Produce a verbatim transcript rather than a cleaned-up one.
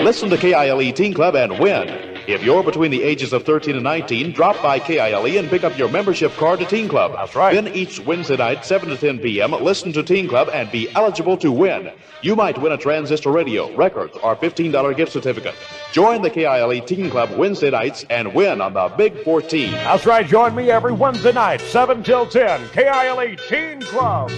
listen to K I L E Teen Club and win. If you're between the ages of thirteen and nineteen, drop by K I L E and pick up your membership card to Teen Club. That's right. Then each Wednesday night, seven to ten p.m., listen to Teen Club and be eligible to win. You might win a transistor radio, records, or fifteen dollars gift certificate. Join the K I L E Teen Club Wednesday nights and win on the Big fourteen. That's right. Join me every Wednesday night, seven till ten. K I L E Teen Club.